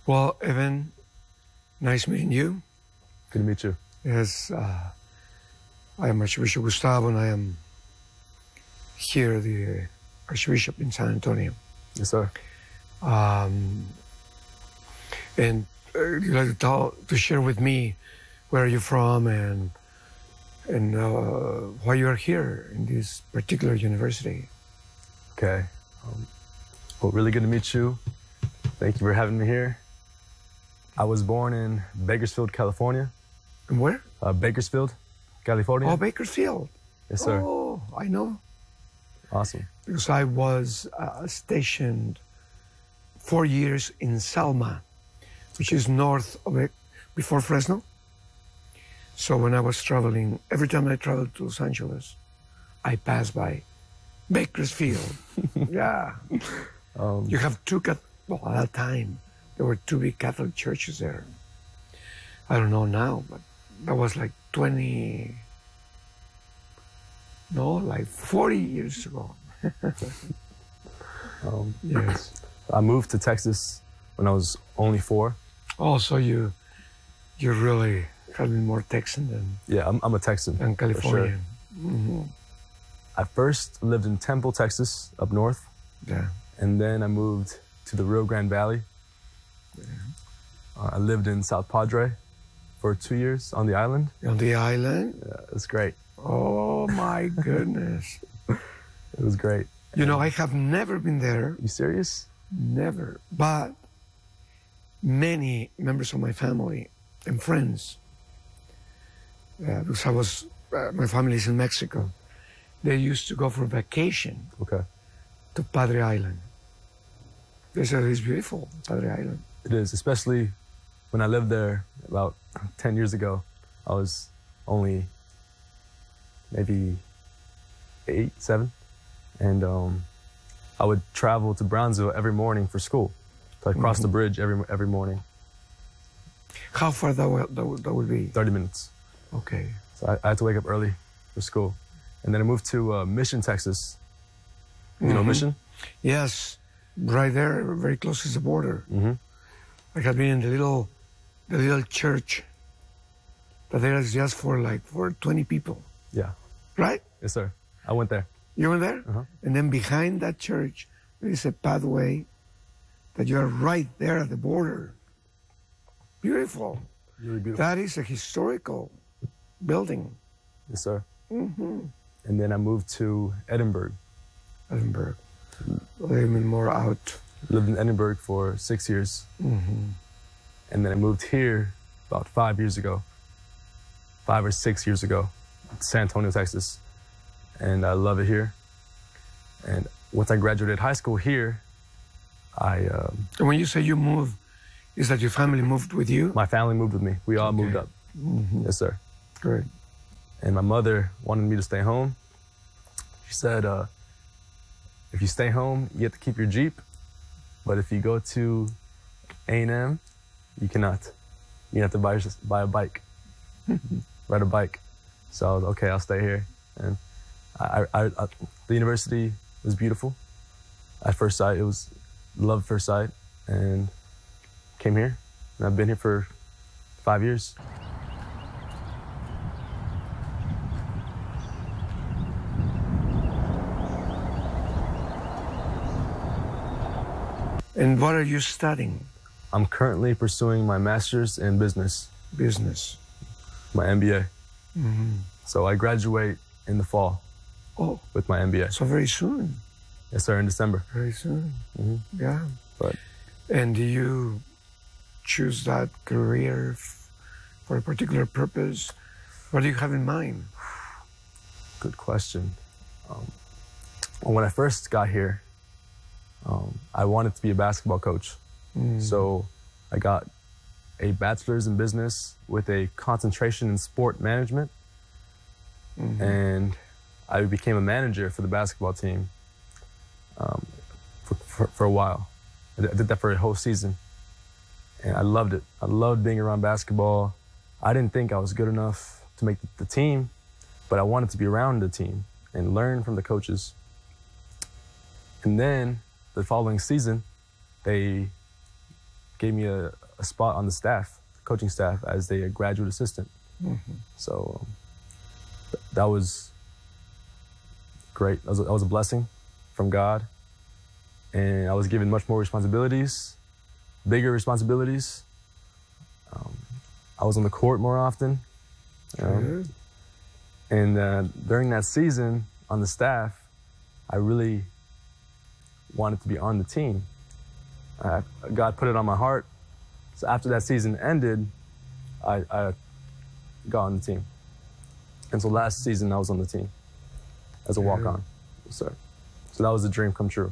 Well, Evan, nice meeting you. Good to meet you. Yes, I am Archbishop Gustavo, and I am here, the Archbishop in San Antonio. Yes, sir. And you'd like to share with me where are you from and why you are here in this particular university. Okay. Well, really good to meet you. Thank you for having me here. I was born in Bakersfield, California. And where? Bakersfield, California. Oh, Bakersfield. Yes, sir. Oh, I know. Awesome. Because I was stationed 4 years in Selma, which is north of it, before Fresno. So when I was traveling, every time I traveled to Los Angeles, I passed by Bakersfield. Yeah. You have well, at that time, there were two big Catholic churches there. I don't know now, but that was like 40 years ago. Yes. I moved to Texas when I was only 4. Oh, so you really have been more Texan than Yeah, I'm a Texan. than Californian. For sure. I first lived in Temple, Texas, up north, Yeah. and then I moved to the Rio Grande Valley. I lived in South Padre for 2 years on the island. On the island? Yeah, it was great. Oh my goodness. It was great. You know, I have never been there. You serious? Never. But many members of my family and friends, because my family is in Mexico, they used to go for vacation Okay. to Padre Island. They said it's beautiful, Padre Island. It is, especially when I lived there about 10 years ago. I was only maybe 8, 7. And I would travel to Brownsville every morning for school. So I'd cross the bridge every morning. How far that would be? 30 minutes. Okay. So I had to wake up early for school. And then I moved to Mission, Texas. You know Mission? Yes, right there, very close to the border. I have been in the little church that there is just for 20 people, Yeah. right? Yes, sir. I went there. You went there? And then behind that church, there is a pathway that you are right there at the border. Beautiful. Really beautiful. That is a historical building. Yes, sir. And then I moved to Edinburgh. Edinburgh. Living more out. Lived in Edinburgh for 6 years. And then I moved here about 5 years ago. 5 or 6 years ago, San Antonio, Texas. And I love it here. And once I graduated high school here, And when you say you moved, is that your family moved with you? my family moved with me. We all moved up. Yes, sir. Great. And my mother wanted me to stay home. She said, if you stay home, you have to keep your Jeep. But if you go to A&M, you cannot. You have to buy a bike, ride a bike. So I was, okay, I'll stay here. And the university was beautiful. At first sight, it was love at first sight, and came here. And I've been here for 5 years. And what are you studying? I'm currently pursuing my master's in business, Business. my MBA. So I graduate in the fall Oh, with my MBA. so very soon. Yes, sir, in December. Very soon. Yeah. But And do you choose that career for a particular purpose? What do you have in mind? good question. When I first got here, I wanted to be a basketball coach. So I got a bachelor's in business with a concentration in sport management. And I became a manager for the basketball team for a while. I did that for a whole season. And I loved it. I loved being around basketball. I didn't think I was good enough to make the team, but I wanted to be around the team and learn from the coaches. And then the following season, they gave me a spot on the staff, coaching staff, as a graduate assistant. So that was great. That was a blessing from God. And I was given much more responsibilities, bigger responsibilities. I was on the court more often. And during that season on the staff, I really wanted to be on the team. God put it on my heart. So after that season ended, I got on the team. And so last season, I was on the team as a walk-on. So that was a dream come true.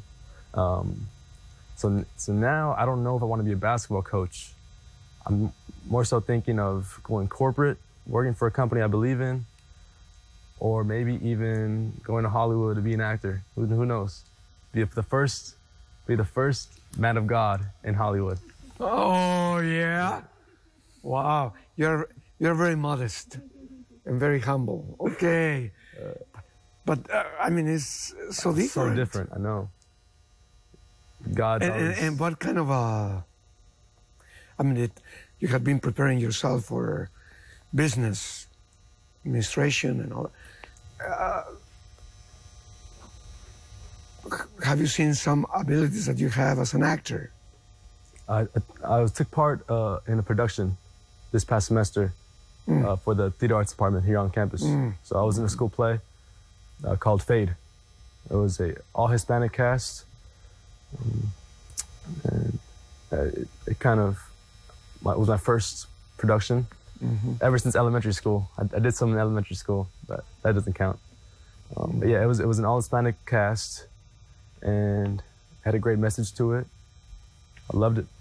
So now I don't know if I want to be a basketball coach. I'm more so thinking of going corporate, working for a company I believe in, or maybe even going to Hollywood to be an actor. Who knows? Be the first man of God in Hollywood. Oh, yeah? Wow. You're very modest and very humble. Okay. But, I mean, it's so different. So different, I know. God and what kind of I mean, you have been preparing yourself for business, administration and all that. Have you seen some abilities that you have as an actor? I took part in a production this past semester for the theater arts department here on campus. So I was in a school play called Fade. It was a all Hispanic cast, and it kind of was my first production ever since elementary school. I did some in elementary school, but that doesn't count. But yeah, it was an all Hispanic cast, and had a great message to it. I loved it.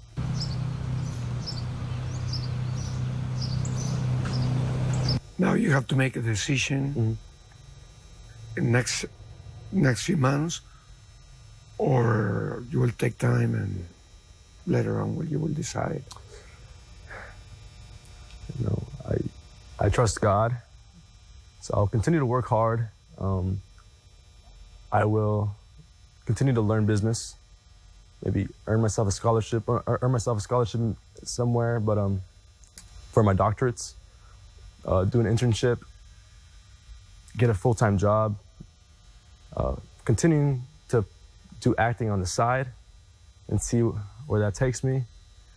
Now you have to make a decision in next few months, or you will take time and later on you will decide. You know, I trust God, so I'll continue to work hard. I will continue to learn business, maybe earn myself a scholarship somewhere, but for my doctorates, do an internship, get a full-time job, continuing to do acting on the side and see where that takes me.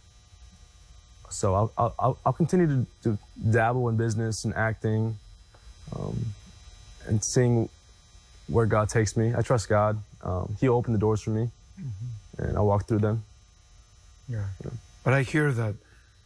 So I'll continue to dabble in business and acting, and seeing where God takes me. I trust God. He'll open the doors for me, and I'll walk through them. Yeah. But I hear that